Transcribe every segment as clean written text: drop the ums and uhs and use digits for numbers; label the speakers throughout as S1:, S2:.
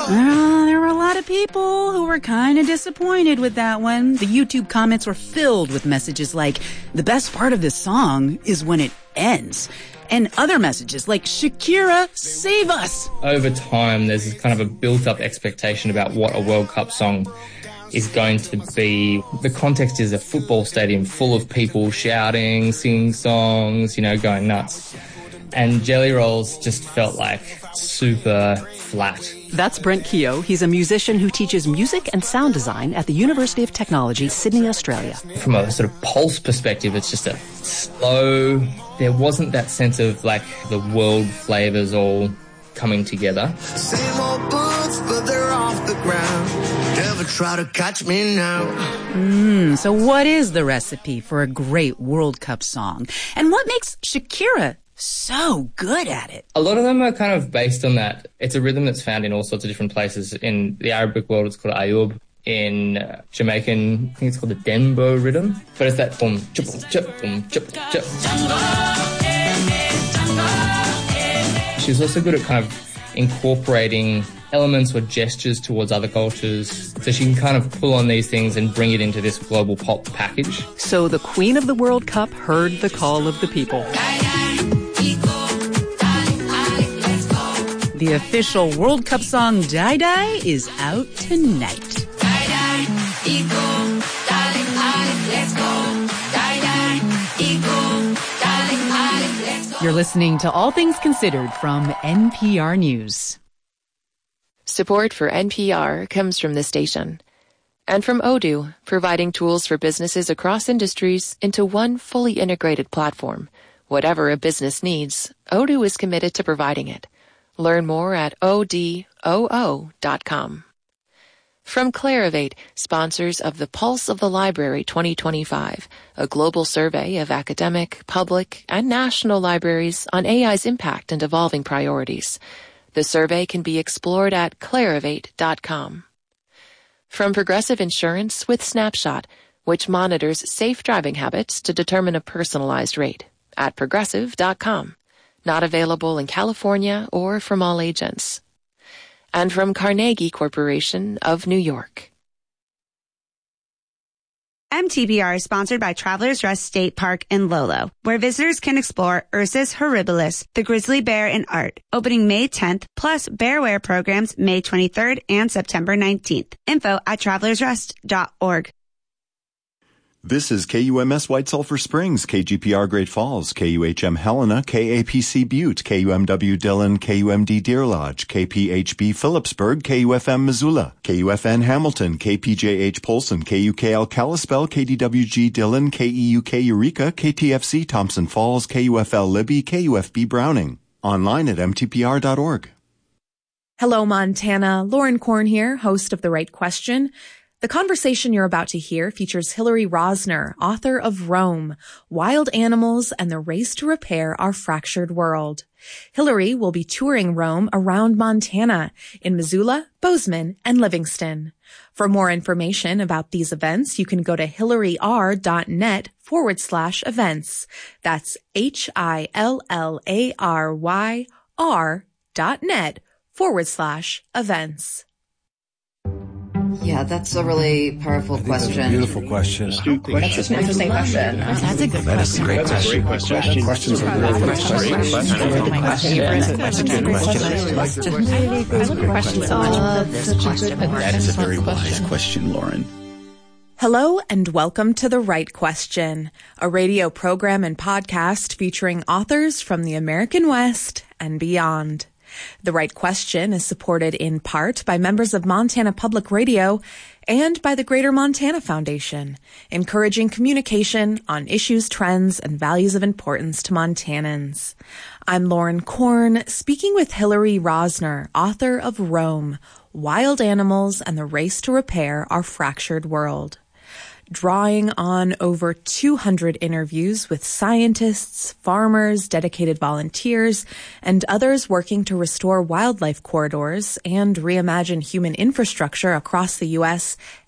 S1: There were a lot of people who were kind of disappointed with that one. The YouTube comments were filled with messages like, the best part of this song is when it ends. And other messages like, Shakira, save us.
S2: Over time, there's kind of a built-up expectation about what a World Cup song is going to be. The context is a football stadium full of people shouting, singing songs, going nuts. And Jelly Rolls just felt like super flat.
S3: That's Brent Keogh. He's a musician who teaches music and sound design at the University of Technology, Sydney, Australia.
S2: From a sort of pulse perspective, it's just a slow... There wasn't that sense of, like, the world flavours all coming together.
S4: Same old boots, but they're off the ground. Never try to catch me now.
S1: So what is the recipe for a great World Cup song? And what makes Shakira so good at it?
S2: A lot of them are kind of based on that. It's a rhythm that's found in all sorts of different places. In the Arabic world, it's called ayub. In Jamaican, I think it's called the Dembo rhythm. But it's that boom, chup, chup, boom, chup, chup. She's also good at kind of incorporating elements or gestures towards other cultures. So she can kind of pull on these things and bring it into this global pop package.
S3: So the Queen of the World Cup heard the call of the people.
S1: The official World Cup song Die Die is out tonight. You're listening to All Things Considered from NPR News.
S5: Support for NPR comes from the station and from Odoo, providing tools for businesses across industries into one fully integrated platform. Whatever a business needs, Odoo is committed to providing it. Learn more at odoo.com. From Clarivate, sponsors of the Pulse of the Library 2025, a global survey of academic, public, and national libraries on AI's impact and evolving priorities. The survey can be explored at clarivate.com. From Progressive Insurance with Snapshot, which monitors safe driving habits to determine a personalized rate, at progressive.com. Not available in California or from all agents. And from Carnegie Corporation of New York.
S6: MTBR is sponsored by Travelers Rest State Park in Lolo, where visitors can explore Ursus horribilis, the grizzly bear in art, opening May 10th, plus bearwear programs May 23rd and September 19th. Info at travelersrest.org.
S7: This is KUMS White Sulphur Springs, KGPR Great Falls, KUHM Helena, KAPC Butte, KUMW Dillon, KUMD Deer Lodge, KPHB Phillipsburg, KUFM Missoula, KUFN Hamilton, KPJH Polson, KUKL Kalispell, KDWG Dillon, KEUK Eureka, KTFC Thompson Falls, KUFL Libby, KUFB Browning. Online at mtpr.org.
S8: Hello, Montana. Lauren Korn here, host of The Right Question. The conversation you're about to hear features Hillary Rosner, author of Rome, Wild Animals and the Race to Repair Our Fractured World. Hillary will be touring Rome around Montana in Missoula, Bozeman, and Livingston. For more information about these events, you can go to hillaryr.net/events. That's HILLARYR.net/events.
S9: Yeah, that's a really powerful question.
S10: A beautiful question.
S9: That's such an interesting question.
S10: That's a good question. That is a great question. Questions are really good questions. That is a very wise question, Lauren.
S8: Hello and welcome to The Right Question, a radio program and podcast featuring authors from the American West and beyond. The Right Question is supported in part by members of Montana Public Radio and by the Greater Montana Foundation, encouraging communication on issues, trends, and values of importance to Montanans. I'm Lauren Korn, speaking with Hillary Rosner, author of Rome, Wild Animals and the Race to Repair Our Fractured World. Drawing on over 200 interviews with scientists, farmers, dedicated volunteers, and others working to restore wildlife corridors and reimagine human infrastructure across the U.S.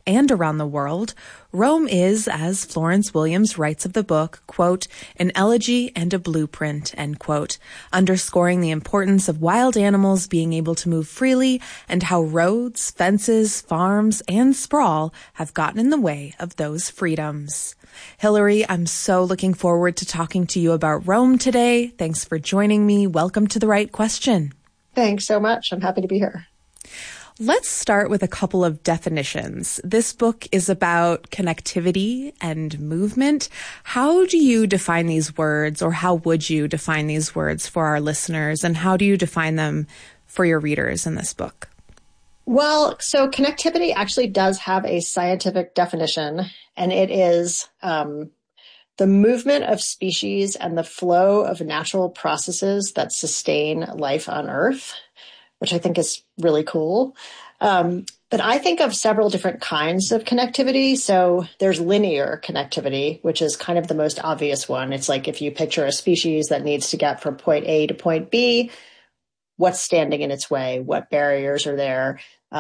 S8: and around the world, Rome is, as Florence Williams writes of the book, quote, an elegy and a blueprint, end quote, underscoring the importance of wild animals being able to move freely and how roads, fences, farms, and sprawl have gotten in the way of those freedoms. Hillary, I'm so looking forward to talking to you about Rome today. Thanks for joining me. Welcome to The Right Question.
S11: Thanks so much. I'm happy to be here.
S8: Let's start with a couple of definitions. This book is about connectivity and movement. How do you define these words, or how would you define these words for our listeners, and how do you define them for your readers in this book?
S11: Well, so connectivity actually does have a scientific definition, and it is the movement of species and the flow of natural processes that sustain life on Earth, which I think is really cool. But I think of several different kinds of connectivity. So there's linear connectivity, which is kind of the most obvious one. It's like if you picture a species that needs to get from point A to point B, what's standing in its way? What barriers are there?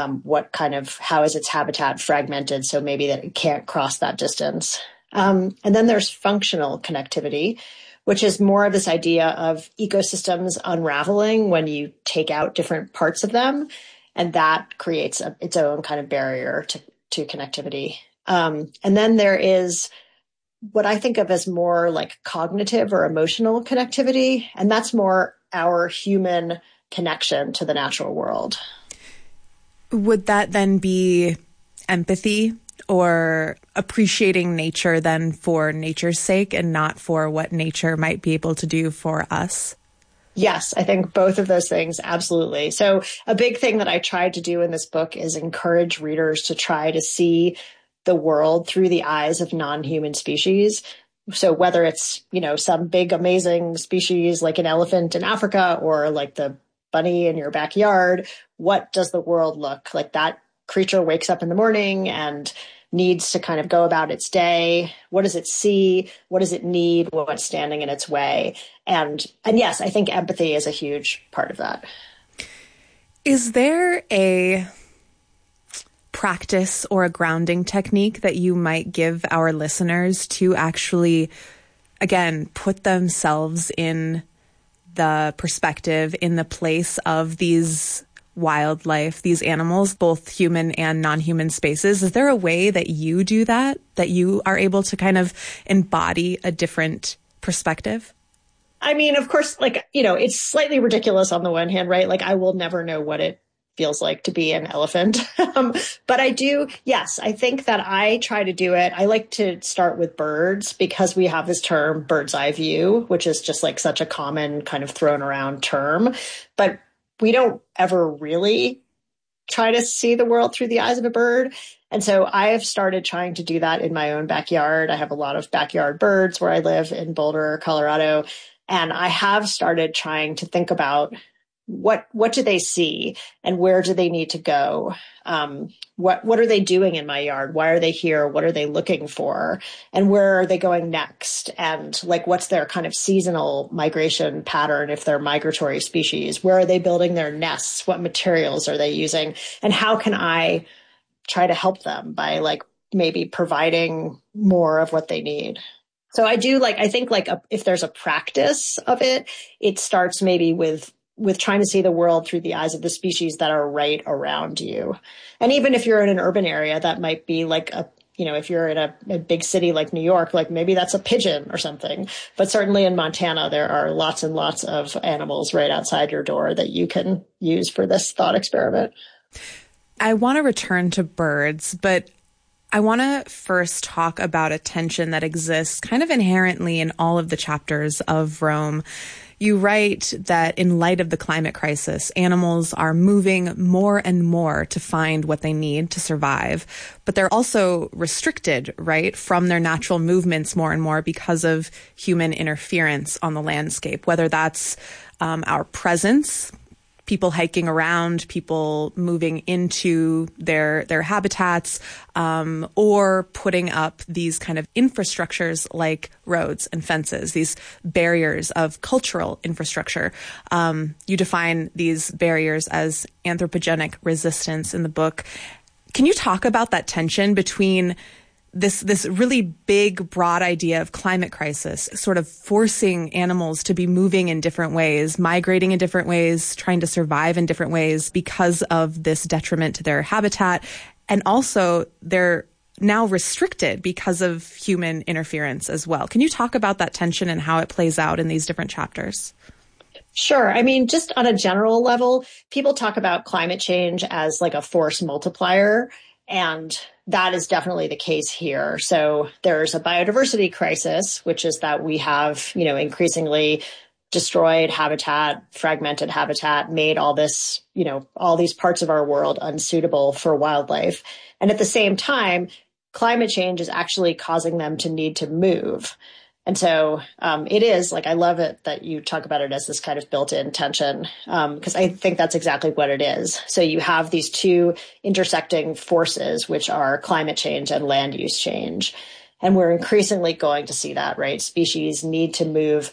S11: How is its habitat fragmented so maybe that it can't cross that distance? And then there's functional connectivity, which is more of this idea of ecosystems unraveling when you take out different parts of them. And that creates its own kind of barrier to connectivity. And then there is what I think of as more like cognitive or emotional connectivity. And that's more our human connection to the natural world.
S8: Would that then be empathy or appreciating nature then for nature's sake and not for what nature might be able to do for us?
S11: Yes, I think both of those things, absolutely. So a big thing that I tried to do in this book is encourage readers to try to see the world through the eyes of non-human species. So whether it's, some big, amazing species like an elephant in Africa or like the bunny in your backyard, what does the world look like? That creature wakes up in the morning and needs to kind of go about its day. What does it see? What does it need? What's standing in its way? And yes, I think empathy is a huge part of that.
S8: Is there a practice or a grounding technique that you might give our listeners to actually, again, put themselves in the perspective, in the place of these wildlife, these animals, both human and non-human spaces? Is there a way that you do that you are able to kind of embody a different perspective?
S11: I mean, of course, it's slightly ridiculous on the one hand, right? Like I will never know what it feels like to be an elephant. But I do, yes, I think that I try to do it. I like to start with birds because we have this term bird's eye view, which is just like such a common kind of thrown around term. But we don't ever really try to see the world through the eyes of a bird. And so I have started trying to do that in my own backyard. I have a lot of backyard birds where I live in Boulder, Colorado. And I have started trying to think about what do they see and where do they need to go? What are they doing in my yard? Why are they here? What are they looking for? And where are they going next? And like, what's their kind of seasonal migration pattern if they're migratory species? Where are they building their nests? What materials are they using? And how can I try to help them by like maybe providing more of what they need? So I do I think if there's a practice of it, it starts maybe with trying to see the world through the eyes of the species that are right around you. And even if you're in an urban area, that might be like if you're in a big city like New York, like maybe that's a pigeon or something. But certainly in Montana, there are lots and lots of animals right outside your door that you can use for this thought experiment.
S8: I want to return to birds, but I want to first talk about a tension that exists kind of inherently in all of the chapters of Rome. You write that in light of the climate crisis, animals are moving more and more to find what they need to survive, but they're also restricted, right, from their natural movements more and more because of human interference on the landscape, whether that's our presence, people hiking around, people moving into their habitats, or putting up these kind of infrastructures like roads and fences, these barriers of cultural infrastructure. You define these barriers as anthropogenic resistance in the book. Can you talk about that tension between this really big, broad idea of climate crisis, sort of forcing animals to be moving in different ways, migrating in different ways, trying to survive in different ways because of this detriment to their habitat, and also they're now restricted because of human interference as well. Can you talk about that tension and how it plays out in these different chapters?
S11: Sure. I mean, just on a general level, people talk about climate change as like a force multiplier, and that is definitely the case here. So there's a biodiversity crisis, which is that we have, increasingly destroyed habitat, fragmented habitat, made all this, all these parts of our world unsuitable for wildlife. And at the same time, climate change is actually causing them to need to move. And so it is like, I love it that you talk about it as this kind of built-in tension, because I think that's exactly what it is. So you have these two intersecting forces, which are climate change and land use change. And we're increasingly going to see that, right? Species need to move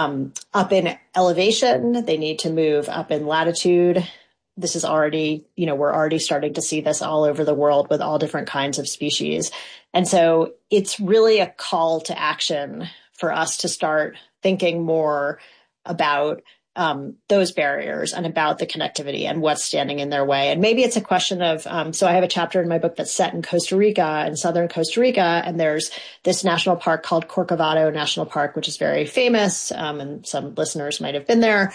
S11: up in elevation. They need to move up in latitude. This is already, we're already starting to see this all over the world with all different kinds of species. And so it's really a call to action for us to start thinking more about those barriers and about the connectivity and what's standing in their way. And maybe it's a question of, so I have a chapter in my book that's set in Costa Rica, in southern Costa Rica, and there's this national park called Corcovado National Park, which is very famous, and some listeners might have been there.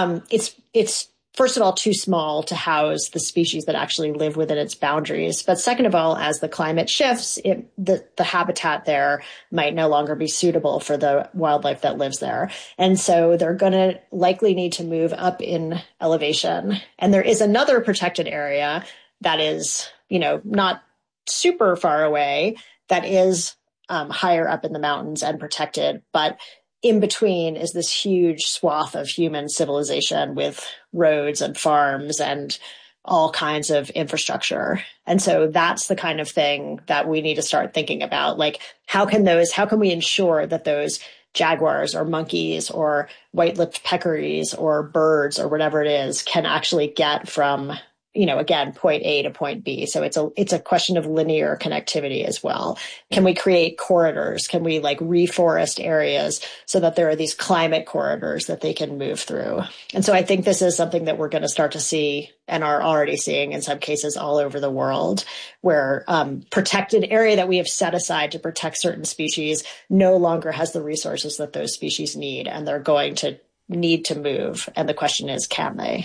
S11: It's first of all, too small to house the species that actually live within its boundaries. But second of all, as the climate shifts, the habitat there might no longer be suitable for the wildlife that lives there. And so they're going to likely need to move up in elevation. And there is another protected area that is, not super far away, that is higher up in the mountains and protected, but in between is this huge swath of human civilization with roads and farms and all kinds of infrastructure. And so that's the kind of thing that we need to start thinking about. Like, how can we ensure that those jaguars or monkeys or white-lipped peccaries or birds or whatever it is can actually get from, again, point A to point B. So it's a question of linear connectivity as well. Can we create corridors? Can we reforest areas so that there are these climate corridors that they can move through? And so I think this is something that we're going to start to see and are already seeing in some cases all over the world, where protected area that we have set aside to protect certain species no longer has the resources that those species need, and they're going to need to move. And the question is, can they?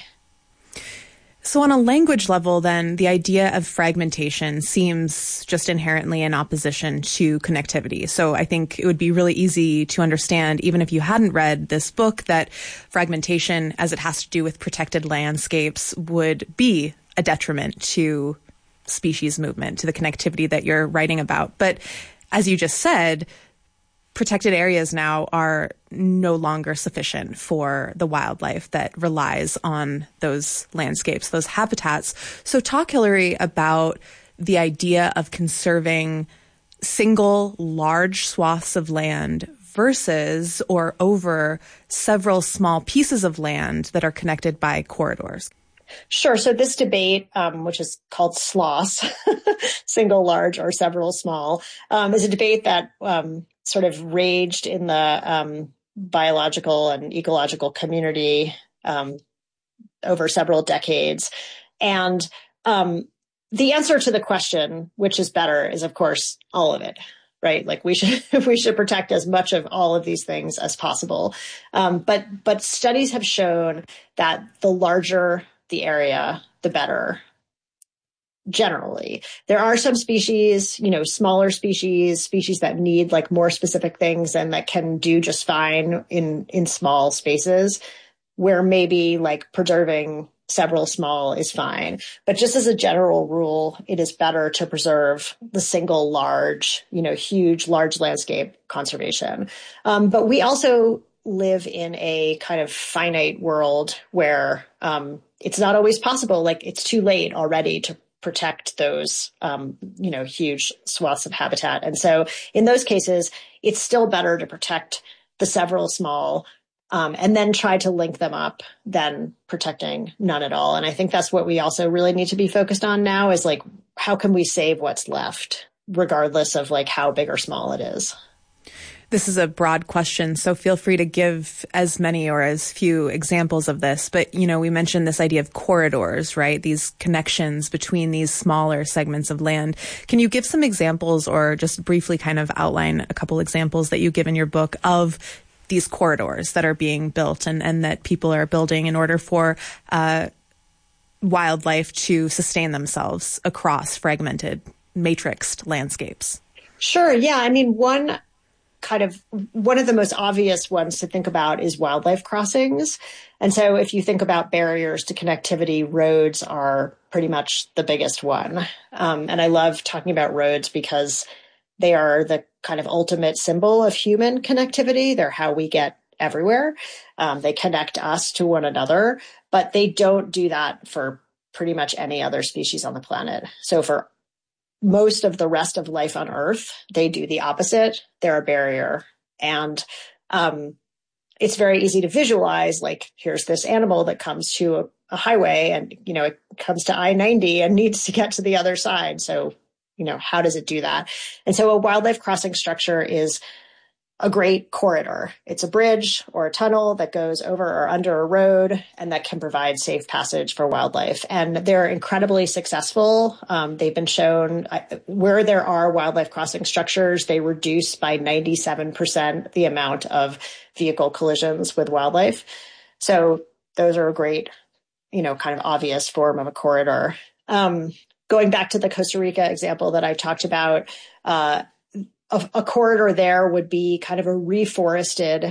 S8: So on a language level, then, the idea of fragmentation seems just inherently in opposition to connectivity. So I think it would be really easy to understand, even if you hadn't read this book, that fragmentation, as it has to do with protected landscapes, would be a detriment to species movement, to the connectivity that you're writing about. But as you just said, protected areas now are no longer sufficient for the wildlife that relies on those landscapes, those habitats. So talk, Hillary, about the idea of conserving single large swaths of land versus or over several small pieces of land that are connected by corridors.
S11: Sure. So this debate, which is called SLOS, single large or several small, is a debate that sort of raged in the biological and ecological community over several decades. And the answer to the question, which is better, is, of course, all of it, right? Like we should protect as much of all of these things as possible. But studies have shown that the larger the area, the better. Generally, there are some species, smaller species that need more specific things and that can do just fine in small spaces, where maybe preserving several small is fine. But just as a general rule, it is better to preserve the single large, huge, large landscape conservation. But we also live in a kind of finite world where it's not always possible. It's too late already to protect those, huge swaths of habitat. And so in those cases, it's still better to protect the several small and then try to link them up than protecting none at all. And I think that's what we also really need to be focused on now is how can we save what's left, regardless of like how big or small it is?
S8: This is a broad question, so feel free to give as many or as few examples of this. But, we mentioned this idea of corridors, right? These connections between these smaller segments of land. Can you give some examples or just briefly kind of outline a couple examples that you give in your book of these corridors that are being built and that people are building in order for wildlife to sustain themselves across fragmented, matrixed landscapes?
S11: Sure. Yeah. I mean, one of the most obvious ones to think about is wildlife crossings. And so if you think about barriers to connectivity, roads are pretty much the biggest one. And I love talking about roads because they are the kind of ultimate symbol of human connectivity. They're how we get everywhere. They connect us to one another, but they don't do that for pretty much any other species on the planet. So for most of the rest of life on Earth, they do the opposite. They're a barrier. And it's very easy to visualize, like, here's this animal that comes to a highway and, it comes to I-90 and needs to get to the other side. So, how does it do that? And so a wildlife crossing structure is a great corridor. It's a bridge or a tunnel that goes over or under a road and that can provide safe passage for wildlife. And they're incredibly successful. They've been shown where there are wildlife crossing structures, they reduce by 97% the amount of vehicle collisions with wildlife. So those are a great, kind of obvious form of a corridor. Going back to the Costa Rica example that I talked about, a corridor there would be kind of a reforested,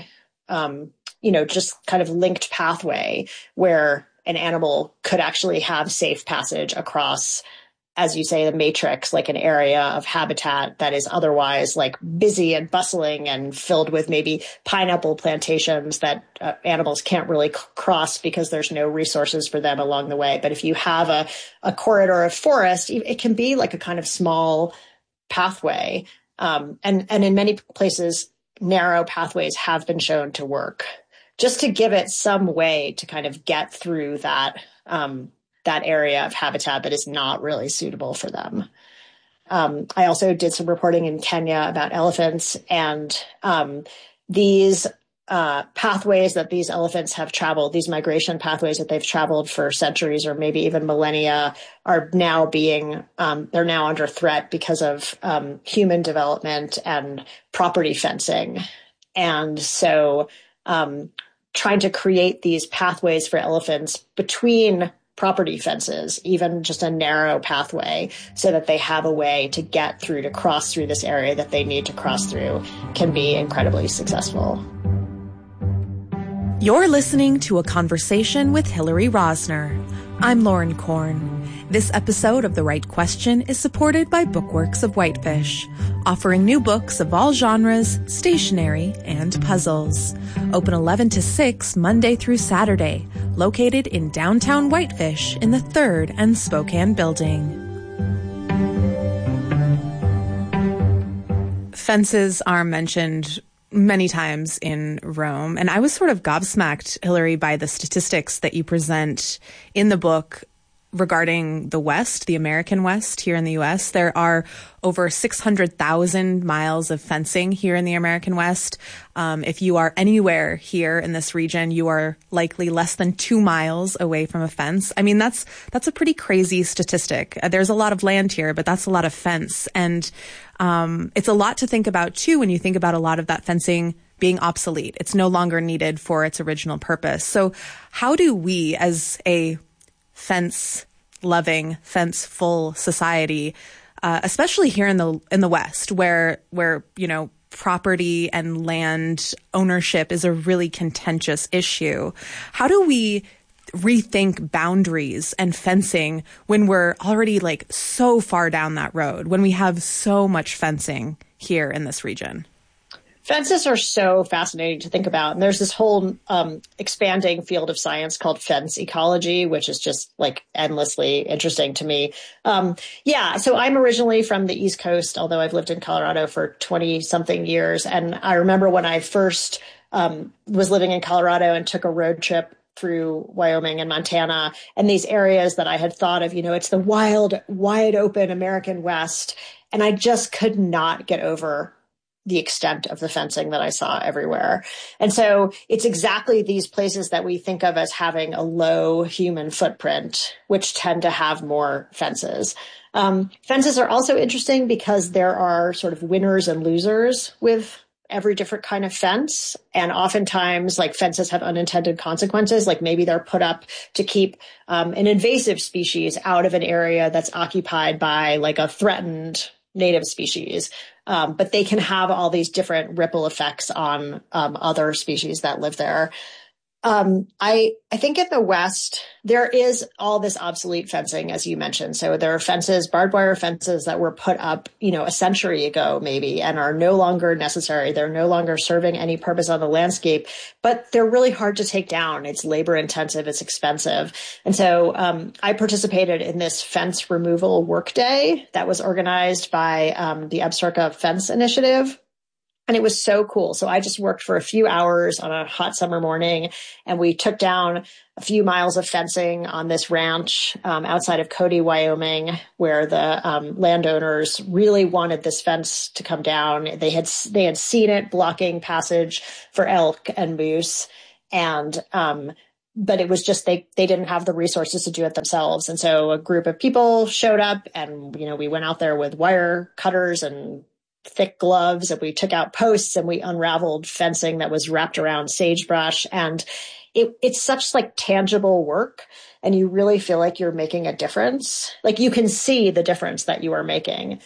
S11: just kind of linked pathway where an animal could actually have safe passage across, as you say, the matrix, like an area of habitat that is otherwise like busy and bustling and filled with maybe pineapple plantations that animals can't really cross because there's no resources for them along the way. But if you have a corridor of forest, it can be like a kind of small pathway. And in many places, narrow pathways have been shown to work just to give it some way to kind of get through that area of habitat that is not really suitable for them. I also did some reporting in Kenya about elephants, and these pathways that these elephants have traveled, these migration pathways that they've traveled for centuries or maybe even millennia, are now they're now under threat because of human development and property fencing. And so trying to create these pathways for elephants between property fences, even just a narrow pathway, so that they have a way to get through, to cross through this area that they need to cross through, can be incredibly successful.
S8: You're listening to a conversation with Hillary Rosner. I'm Lauren Korn. This episode of The Right Question is supported by Bookworks of Whitefish, offering new books of all genres, stationery, and puzzles. Open 11 to 6 Monday through Saturday, located in downtown Whitefish in the 3rd and Spokane building. Fences are mentioned many times in Rome. And I was sort of gobsmacked, Hillary, by the statistics that you present in the book regarding the West, the American West here in the U.S. There are over 600,000 miles of fencing here in the American West. If you are anywhere here in this region, you are likely less than 2 miles away from a fence. I mean, that's a pretty crazy statistic. There's a lot of land here, but that's a lot of fence. And it's a lot to think about, too, when you think about a lot of that fencing being obsolete. It's no longer needed for its original purpose. So how do we, as a fence-loving, fence-full society, especially here in the West, where property and land ownership is a really contentious issue, how do we rethink boundaries and fencing when we're already like so far down that road, when we have so much fencing here in this region?
S11: Fences are so fascinating to think about. And there's this whole expanding field of science called fence ecology, which is just like endlessly interesting to me. So I'm originally from the East Coast, although I've lived in Colorado for 20 something years. And I remember when I first was living in Colorado and took a road trip through Wyoming and Montana and these areas that I had thought of, it's the wild, wide open American West. And I just could not get over the extent of the fencing that I saw everywhere. And so it's exactly these places that we think of as having a low human footprint, which tend to have more fences. Fences are also interesting because there are sort of winners and losers with every different kind of fence. And oftentimes, like, fences have unintended consequences. Like, maybe they're put up to keep an invasive species out of an area that's occupied by, like, a threatened native species. But they can have all these different ripple effects on other species that live there. I think in the West, there is all this obsolete fencing, as you mentioned. So there are fences, barbed wire fences that were put up, a century ago, maybe, and are no longer necessary. They're no longer serving any purpose on the landscape, but they're really hard to take down. It's labor intensive. It's expensive. And so I participated in this fence removal workday that was organized by the Absaroka Fence Initiative. And it was so cool. So I just worked for a few hours on a hot summer morning, and we took down a few miles of fencing on this ranch outside of Cody, Wyoming, where the landowners really wanted this fence to come down. They had seen it blocking passage for elk and moose, and but it was just they didn't have the resources to do it themselves. And so a group of people showed up, and we went out there with wire cutters and thick gloves, and we took out posts and we unraveled fencing that was wrapped around sagebrush. And it's such like tangible work, and you really feel like you're making a difference. Like, you can see the difference that you are making.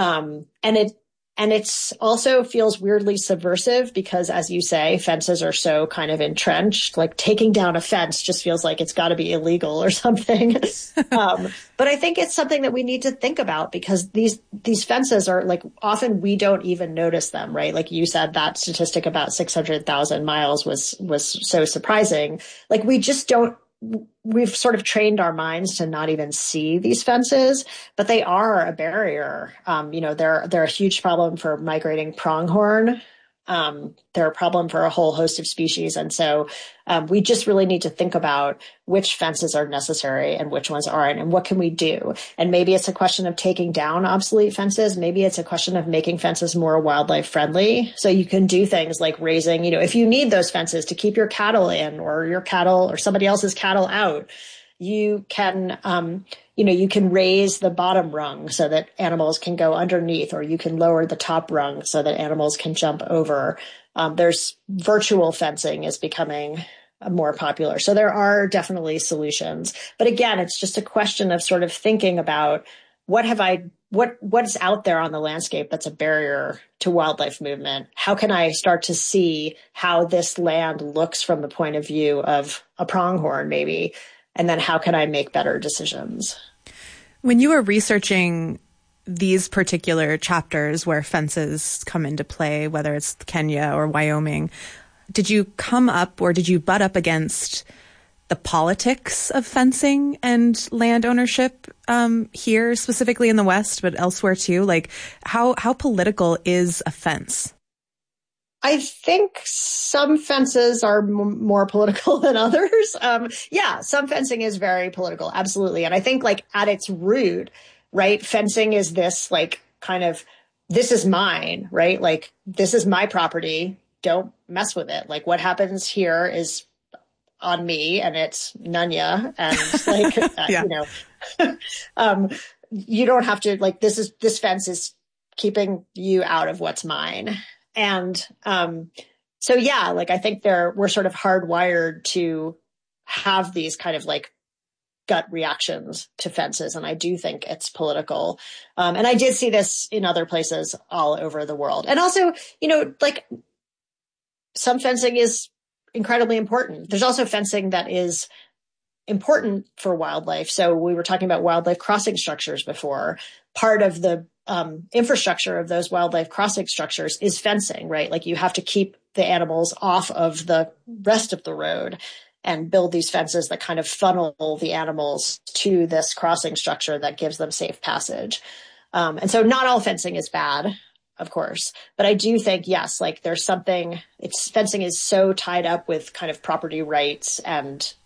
S11: And it's also feels weirdly subversive because, as you say, fences are so kind of entrenched. Like, taking down a fence just feels like it's got to be illegal or something. But I think it's something that we need to think about, because these fences are, like, often we don't even notice them, right? Like you said, that statistic about 600,000 miles was so surprising. Like, we've sort of trained our minds to not even see these fences, but they are a barrier. They're a huge problem for migrating pronghorn. They're a problem for a whole host of species. And so we just really need to think about which fences are necessary and which ones aren't, and what can we do? And maybe it's a question of taking down obsolete fences. Maybe it's a question of making fences more wildlife friendly. So you can do things like raising, if you need those fences to keep your cattle in, or your cattle or somebody else's cattle out, you can, you can raise the bottom rung so that animals can go underneath, or you can lower the top rung so that animals can jump over. There's virtual fencing is becoming more popular. So there are definitely solutions. But again, it's just a question of sort of thinking about what's out there on the landscape that's a barrier to wildlife movement. How can I start to see how this land looks from the point of view of a pronghorn, maybe? And then how can I make better decisions?
S8: When you were researching these particular chapters where fences come into play, whether it's Kenya or Wyoming, did you come up, or did you butt up against the politics of fencing and land ownership here, specifically in the West, but elsewhere too? Like, how political is a fence?
S11: I think some fences are more political than others. Some fencing is very political. Absolutely. And I think, like, at its root, right, fencing is this, like, kind of, this is mine, right? Like, this is my property. Don't mess with it. Like, what happens here is on me, and it's Nunya. And like, you don't have to, like, this fence is keeping you out of what's mine. And so, like, I think we're sort of hardwired to have these kind of, like, gut reactions to fences. And I do think it's political. And I did see this in other places all over the world. And also, like, some fencing is incredibly important. There's also fencing that is important for wildlife. So we were talking about wildlife crossing structures before. Part of the infrastructure of those wildlife crossing structures is fencing, right? Like, you have to keep the animals off of the rest of the road and build these fences that kind of funnel the animals to this crossing structure that gives them safe passage. And so not all fencing is bad, of course, but I do think, yes, like, there's fencing is so tied up with kind of property rights and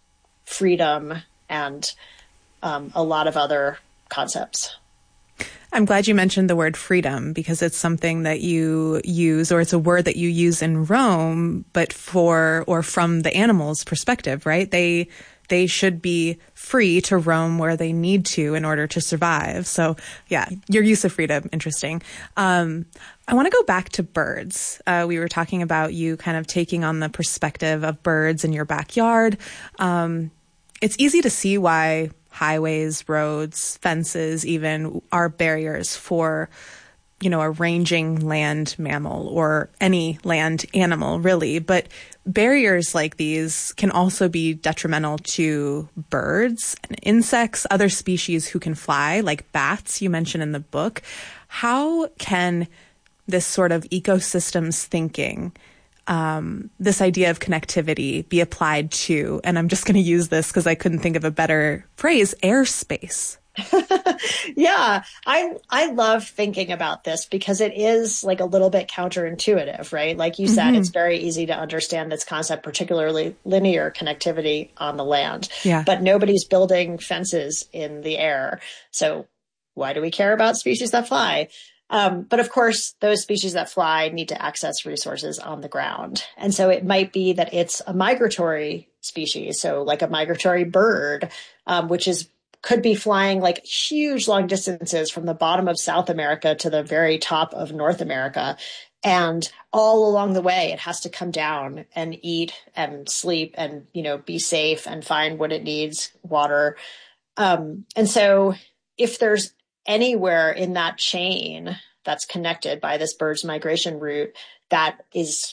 S11: freedom and a lot of other concepts.
S8: I'm glad you mentioned the word freedom, because it's something that you use, or it's a word that you use in Rome, but from the animals' perspective, right? They should be free to roam where they need to in order to survive. So yeah, your use of freedom, interesting. I want to go back to birds. We were talking about you kind of taking on the perspective of birds in your backyard. It's easy to see why highways, roads, fences even are barriers for, a ranging land mammal or any land animal, really. But barriers like these can also be detrimental to birds and insects, other species who can fly, like bats you mentioned in the book. How can this sort of ecosystems thinking, this idea of connectivity, be applied to, and I'm just going to use this because I couldn't think of a better phrase, airspace?
S11: Yeah, I love thinking about this because it is like a little bit counterintuitive, right? Like you said, it's very easy to understand this concept, particularly linear connectivity on the land.
S8: Yeah.
S11: But nobody's building fences in the air. So why do we care about species that fly? But of course, those species that fly need to access resources on the ground. And so it might be that it's a migratory species. So like a migratory bird, which could be flying like huge long distances from the bottom of South America to the very top of North America. And all along the way, it has to come down and eat and sleep and, be safe and find what it needs, water. And so if there's anywhere in that chain that's connected by this bird's migration route that is,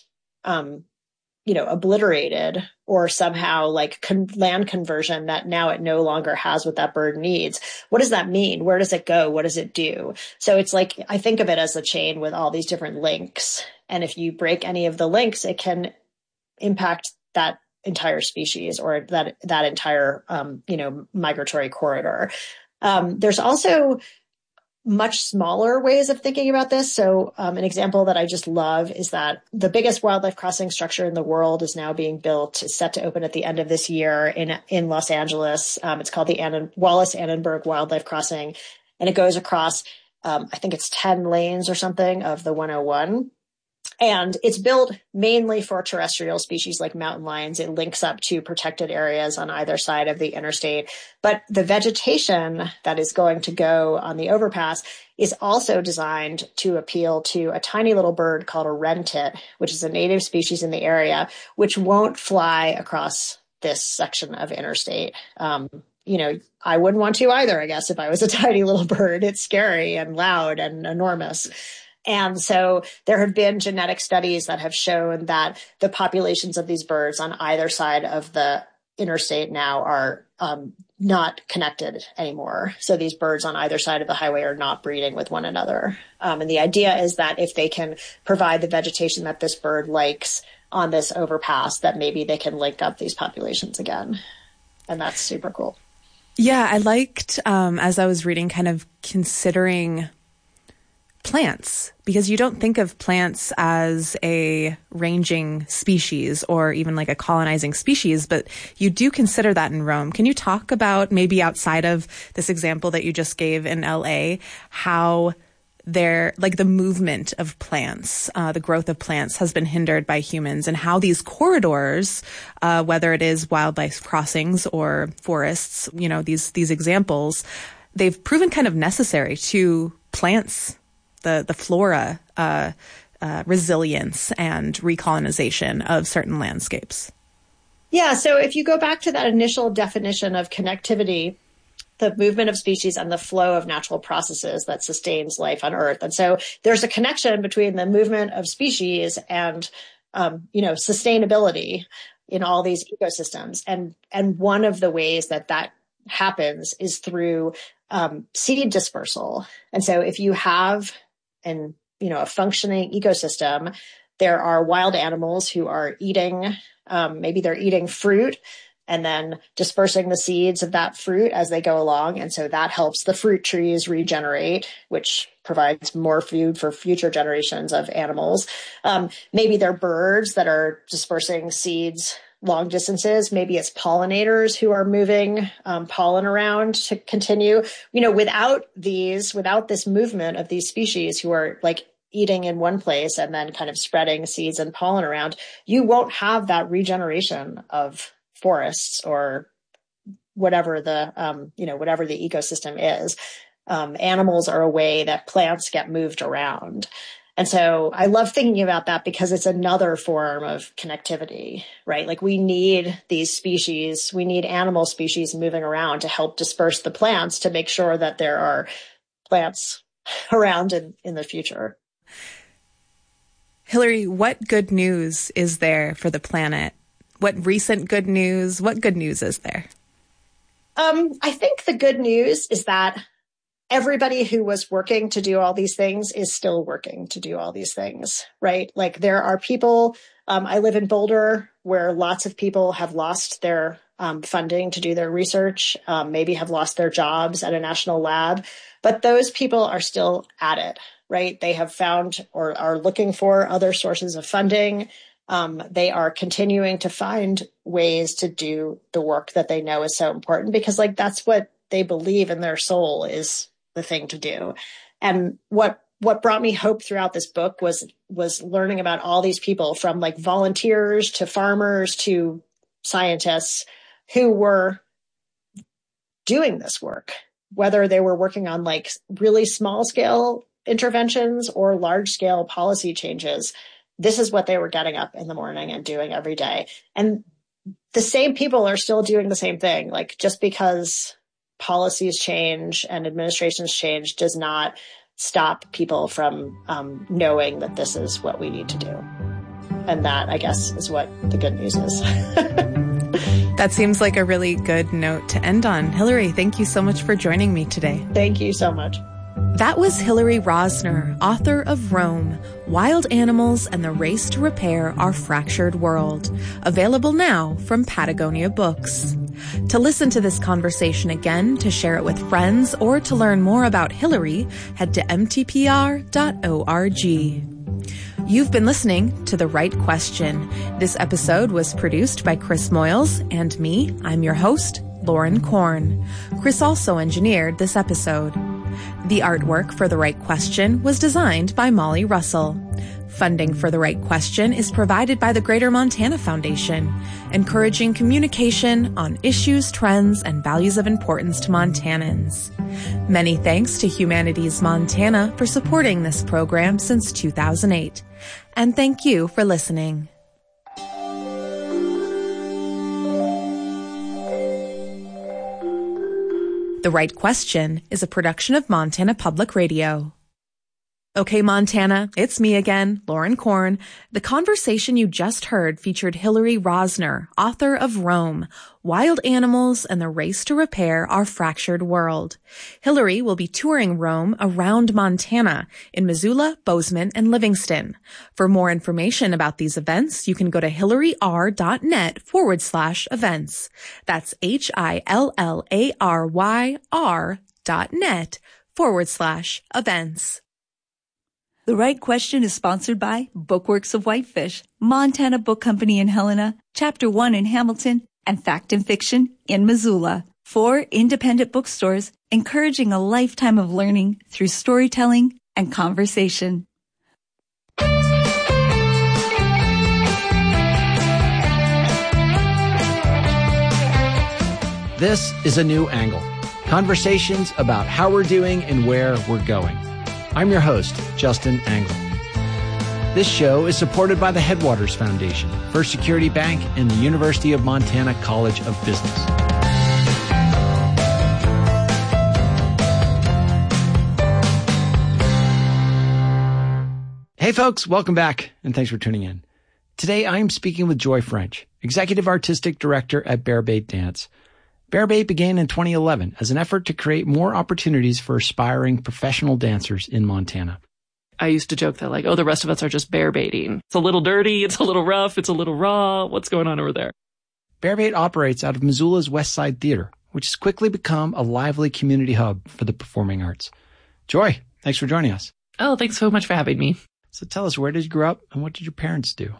S11: obliterated, or somehow like land conversion that now it no longer has what that bird needs. What does that mean? Where does it go? What does it do? So it's like, I think of it as a chain with all these different links. And if you break any of the links, it can impact that entire species or that entire, migratory corridor. There's also much smaller ways of thinking about this. So an example that I just love is that the biggest wildlife crossing structure in the world is now being built. It's set to open at the end of this year in Los Angeles. It's called the Wallace Annenberg Wildlife Crossing, and it goes across, I think it's 10 lanes or something of the 101. And it's built mainly for terrestrial species like mountain lions. It links up to protected areas on either side of the interstate. But the vegetation that is going to go on the overpass is also designed to appeal to a tiny little bird called a wren tit, which is a native species in the area, which won't fly across this section of interstate. I wouldn't want to either, I guess, if I was a tiny little bird. It's scary and loud and enormous. And so there have been genetic studies that have shown that the populations of these birds on either side of the interstate now are not connected anymore. So these birds on either side of the highway are not breeding with one another. And the idea is that if they can provide the vegetation that this bird likes on this overpass, that maybe they can link up these populations again. And that's super cool.
S8: Yeah, I liked, as I was reading, kind of considering plants, because you don't think of plants as a ranging species or even like a colonizing species, but you do consider that in Rome. Can you talk about, maybe outside of this example that you just gave in LA, how the movement of plants, the growth of plants has been hindered by humans, and how these corridors, whether it is wildlife crossings or forests, these examples, they've proven kind of necessary to plants, the flora, resilience and recolonization of certain landscapes.
S11: Yeah. So if you go back to that initial definition of connectivity, the movement of species and the flow of natural processes that sustains life on Earth. And so there's a connection between the movement of species and, sustainability in all these ecosystems. And one of the ways that happens is through seed dispersal. And so if you have a functioning ecosystem, there are wild animals who are eating, maybe they're eating fruit and then dispersing the seeds of that fruit as they go along. And so that helps the fruit trees regenerate, which provides more food for future generations of animals. Maybe they're birds that are dispersing seeds long distances. Maybe it's pollinators who are moving pollen around to continue. Without this movement of these species who are like eating in one place and then kind of spreading seeds and pollen around, you won't have that regeneration of forests or whatever the ecosystem is. Animals are a way that plants get moved around. And so I love thinking about that because it's another form of connectivity, right? Like we need these species, we need animal species moving around to help disperse the plants to make sure that there are plants around in the future.
S8: Hillary, what good news is there for the planet? What recent good news? What good news is there?
S11: I think the good news is that everybody who was working to do all these things is still working to do all these things, right? Like there are people, I live in Boulder, where lots of people have lost their funding to do their research, maybe have lost their jobs at a national lab, but those people are still at it, right? They have found or are looking for other sources of funding. They are continuing to find ways to do the work that they know is so important because like that's what they believe in their soul is the thing to do. And what brought me hope throughout this book was learning about all these people from like volunteers to farmers to scientists who were doing this work, whether they were working on like really small scale interventions or large scale policy changes. This is what they were getting up in the morning and doing every day. And the same people are still doing the same thing. Like just because policies change and administrations change does not stop people from knowing that this is what we need to do. And that, I guess, is what the good news is.
S8: That seems like a really good note to end on. Hillary, thank you so much for joining me today.
S11: Thank you so much.
S8: That was Hillary Rosner, author of Rome, Wild Animals and the Race to Repair Our Fractured World, available now from Patagonia Books. To listen to this conversation again, to share it with friends, or to learn more about Hillary, head to mtpr.org. You've been listening to The Right Question. This episode was produced by Chris Moyles and me. I'm your host, Lauren Korn. Chris also engineered this episode. The artwork for The Right Question was designed by Molly Russell. Funding for The Right Question is provided by the Greater Montana Foundation, encouraging communication on issues, trends, and values of importance to Montanans. Many thanks to Humanities Montana for supporting this program since 2008. And thank you for listening. The Right Question is a production of Montana Public Radio. Okay, Montana, it's me again, Lauren Korn. The conversation you just heard featured Hillary Rosner, author of Rome, Wild Animals and the Race to Repair Our Fractured World. Hillary will be touring Rome around Montana in Missoula, Bozeman, and Livingston. For more information about these events, you can go to hillaryr.net/events. That's HILLARYR.net/events.
S12: The Right Question is sponsored by Bookworks of Whitefish, Montana Book Company in Helena, Chapter 1 in Hamilton, and Fact and Fiction in Missoula. 4 independent bookstores encouraging a lifetime of learning through storytelling and conversation.
S13: This is A New Angle. Conversations about how we're doing and where we're going. I'm your host, Justin Angle. This show is supported by the Headwaters Foundation, First Security Bank, and the University of Montana College of Business. Hey folks, welcome back, and thanks for tuning in. Today I am speaking with Joy French, Executive Artistic Director at Bear Bait Dance. Bear Bait began in 2011 as an effort to create more opportunities for aspiring professional dancers in Montana.
S14: I used to joke that the rest of us are just bear baiting. It's a little dirty, it's a little rough, it's a little raw. What's going on over there?
S13: Bear Bait operates out of Missoula's West Side Theater, which has quickly become a lively community hub for the performing arts. Joy, thanks for joining us.
S14: Oh, thanks so much for having me.
S13: So tell us, where did you grow up and what did your parents do?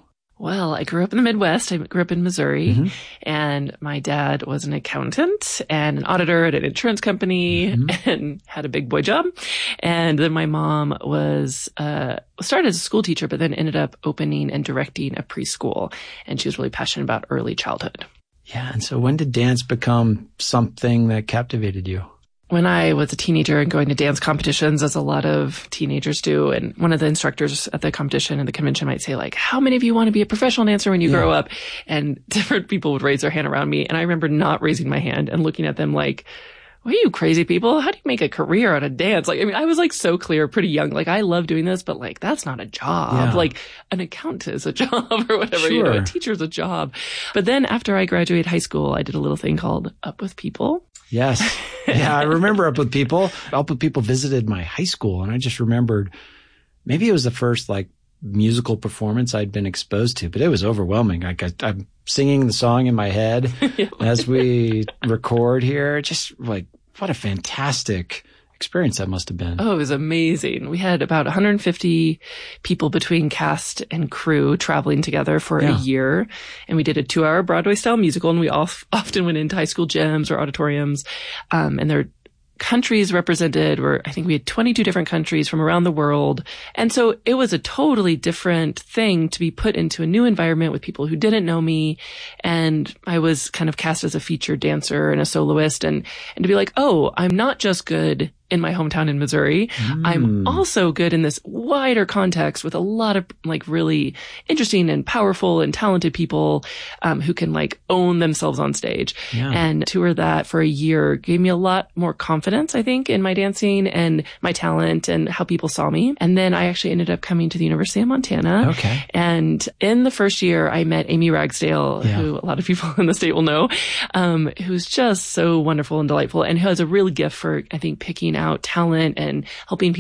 S14: Well, I grew up in the Midwest. I grew up in Missouri, and my dad was an accountant and an auditor at an insurance company and had a big boy job. And then my mom was started as a school teacher, but then ended up opening and directing a preschool. And she was really passionate about early childhood.
S13: Yeah. And so when did dance become something that captivated you?
S14: When I was a teenager and going to dance competitions, as a lot of teenagers do, and one of the instructors at the competition and the convention might say, like, how many of you want to be a professional dancer when you grow up? And different people would raise their hand around me. And I remember not raising my hand and looking at them like, what are you crazy people? How do you make a career out of dance? Like, I mean, I was like so clear, pretty young. Like, I love doing this, but like, that's not a job. Yeah. Like, an accountant is a job or whatever, you know, a teacher's a job. But then after I graduated high school, I did a little thing called Up With People.
S13: Yes. Yeah, I remember Up With People. Up With People visited my high school, and I just remembered maybe it was the first like musical performance I'd been exposed to, but it was overwhelming. Like I'm singing the song in my head as we record here. Just like, what a fantastic experience that must have been.
S14: Oh, it was amazing. We had about 150 people between cast and crew traveling together for a year. And we did a 2-hour Broadway style musical, and we often went into high school gyms or auditoriums. And there countries represented were, I think we had 22 different countries from around the world. And so it was a totally different thing to be put into a new environment with people who didn't know me. And I was kind of cast as a featured dancer and a soloist, and to be like, oh, I'm not just good in my hometown in Missouri. I'm also good in this wider context with a lot of like really interesting and powerful and talented people who can like own themselves on stage. Yeah. And tour that for a year gave me a lot more confidence, I think, in my dancing and my talent and how people saw me. And then I actually ended up coming to the University of Montana. Okay. And in the first year, I met Amy Ragsdale, who a lot of people in the state will know, who's just so wonderful and delightful and who has a real gift for, I think, picking out talent and helping people